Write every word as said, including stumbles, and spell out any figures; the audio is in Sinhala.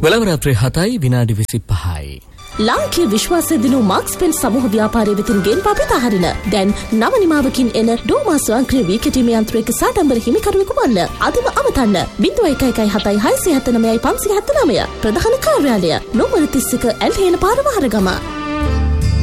වෙලවරාත්‍රී හතයි විනාඩි විසිපහයි. ලාංකීය විශ්වාසය දිනු මාක්ස් පෙන් සමූහ ව්‍යාපාරයේ වෙතින් ගෙන් පාපිත හරින දැන් නව නිමාවකින් එන ඩෝමා ස්වයංක්‍රීය වී කැටීමේ යන්ත්‍රයක සාඩම්බර හිමිකරුවෙකු වන්න අදම අමතන්න ज़ीरो एक एक हताई हाई से हत्ත නවයයි පන්සිය හත්ත නවය ප්‍රධාන කාර්යාලය නෝමර තිස් එක ඇල්හේන පාර වහරගම.